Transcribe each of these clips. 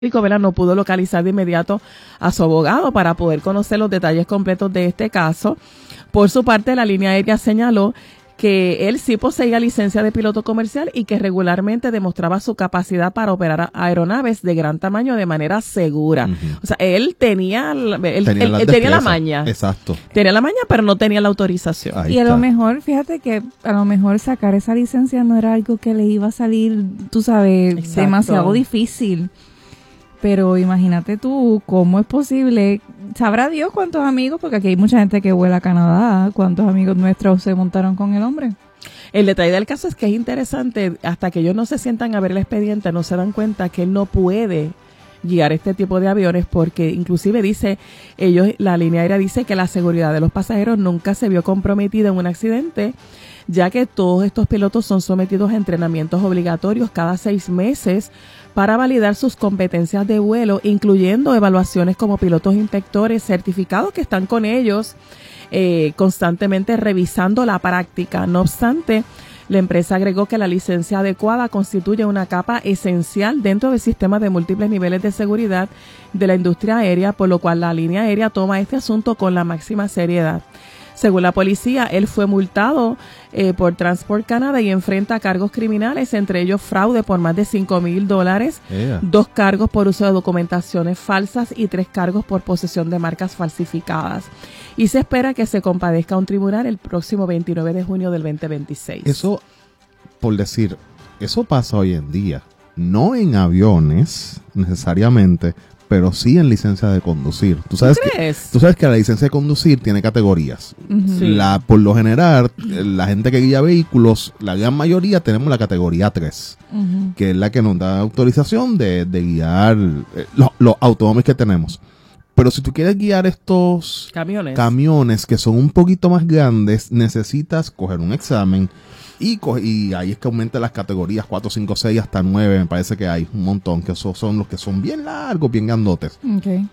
¿verdad? No pudo localizar de inmediato a su abogado para poder conocer los detalles completos de este caso. Por su parte, la línea aérea señaló que él sí poseía licencia de piloto comercial y que regularmente demostraba su capacidad para operar aeronaves de gran tamaño de manera segura. Uh-huh. O sea, él tenía la maña. Exacto. Tenía la maña, pero no tenía la autorización. Ahí está. A lo mejor, fíjate que a lo mejor sacar esa licencia no era algo que le iba a salir, tú sabes, exacto, demasiado difícil. Pero imagínate tú, ¿cómo es posible? Sabrá Dios cuántos amigos, porque aquí hay mucha gente que vuela a Canadá, cuántos amigos nuestros se montaron con el hombre. El detalle del caso es que es interesante, hasta que ellos no se sientan a ver el expediente, no se dan cuenta que él no puede guiar este tipo de aviones, porque inclusive dice, la línea aérea dice que la seguridad de los pasajeros nunca se vio comprometida en un accidente, ya que todos estos pilotos son sometidos a entrenamientos obligatorios cada 6 meses para validar sus competencias de vuelo, incluyendo evaluaciones como pilotos inspectores certificados que están con ellos constantemente revisando la práctica. No obstante, la empresa agregó que la licencia adecuada constituye una capa esencial dentro del sistema de múltiples niveles de seguridad de la industria aérea, por lo cual la línea aérea toma este asunto con la máxima seriedad. Según la policía, él fue multado por Transport Canada y enfrenta cargos criminales, entre ellos fraude por más de $5,000, 2 cargos por uso de documentaciones falsas y 3 cargos por posesión de marcas falsificadas. Y se espera que se compadezca a un tribunal el próximo 29 de junio del 2026. Eso, por decir, eso pasa hoy en día. No en aviones necesariamente, pero sí en licencia de conducir. ¿Tú sabes que la licencia de conducir tiene categorías? Uh-huh. Sí. Por lo general, la gente que guía vehículos, la gran mayoría tenemos la categoría 3, uh-huh, que es la que nos da autorización de guiar los automóviles que tenemos. Pero si tú quieres guiar estos camiones que son un poquito más grandes, necesitas coger un examen. Y ahí es que aumenta las categorías 4, 5, 6 hasta 9, me parece que hay un montón, que esos son los que son bien largos, bien grandotes. Okay.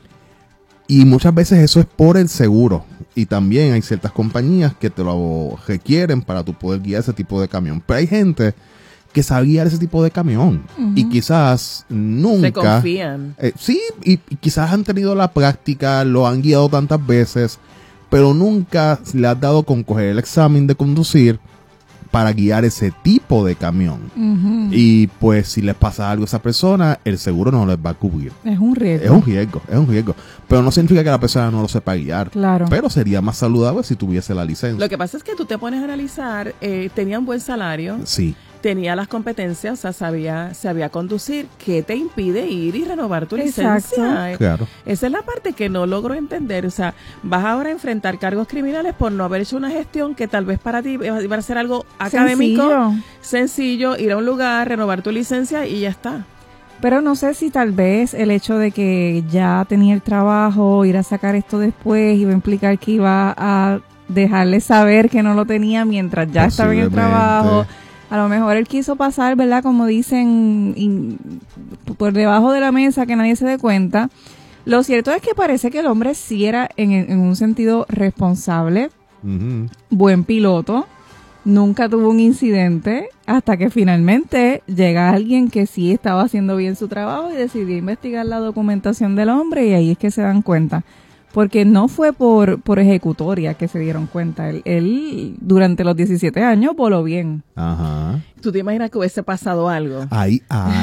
Y muchas veces eso es por el seguro. Y también hay ciertas compañías que te lo requieren para tú poder guiar ese tipo de camión. Pero hay gente que sabe guiar ese tipo de camión. Uh-huh. Y quizás nunca... Se confían. Sí, y quizás han tenido la práctica, lo han guiado tantas veces, pero nunca le has dado con coger el examen de conducir para guiar ese tipo de camión. Uh-huh. Y pues si les pasa algo a esa persona, el seguro no les va a cubrir. Es un riesgo. Es un riesgo. Pero no significa que la persona no lo sepa guiar. Claro. Pero sería más saludable si tuviese la licencia. Lo que pasa es que tú te pones a analizar, tenía un buen salario. Sí. Tenía las competencias, o sea, sabía conducir. ¿Qué te impide ir y renovar tu licencia? Claro. Esa es la parte que no logro entender. O sea, vas ahora a enfrentar cargos criminales por no haber hecho una gestión que tal vez para ti iba a ser algo académico, sencillo, ir a un lugar, renovar tu licencia y ya está. Pero no sé si tal vez el hecho de que ya tenía el trabajo, ir a sacar esto después, iba a implicar que iba a dejarle saber que no lo tenía mientras ya estaba en el trabajo. A lo mejor él quiso pasar, ¿verdad? Como dicen, por debajo de la mesa, que nadie se dé cuenta. Lo cierto es que parece que el hombre sí era, en un sentido, responsable, uh-huh, buen piloto. Nunca tuvo un incidente hasta que finalmente llega alguien que sí estaba haciendo bien su trabajo y decidió investigar la documentación del hombre, y ahí es que se dan cuenta. Porque no fue por ejecutoria que se dieron cuenta. Él durante los 17 años voló bien. Ajá. ¿Tú te imaginas que hubiese pasado algo? Ahí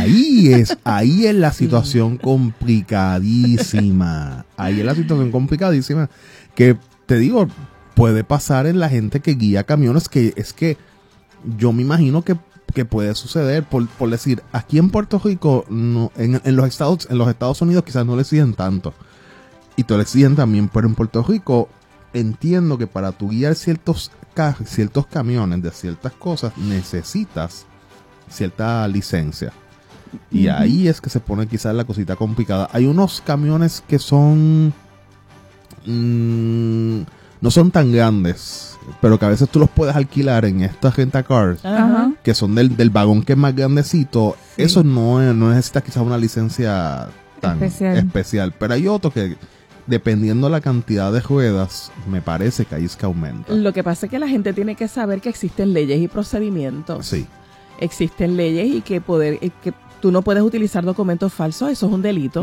es la situación complicadísima. Ahí es la situación complicadísima. Que te digo, puede pasar en la gente que guía camiones, que es que yo me imagino que puede suceder, por decir, aquí en Puerto Rico, no, en los Estados Unidos quizás no le siguen tanto. Y te lo exigen también, pero en Puerto Rico entiendo que para tu guiar ciertos camiones de ciertas cosas necesitas cierta licencia. Y uh-huh, ahí es que se pone quizás la cosita complicada. Hay unos camiones que son no son tan grandes, pero que a veces tú los puedes alquilar en estas rent-a-cars, uh-huh, que son del vagón que es más grandecito. Sí. Eso no necesitas quizás una licencia tan especial. Pero hay otros que, dependiendo la cantidad de ruedas, me parece que ahí es que aumenta. Lo que pasa es que la gente tiene que saber que existen leyes y procedimientos. Sí. Existen leyes y que tú no puedes utilizar documentos falsos, eso es un delito.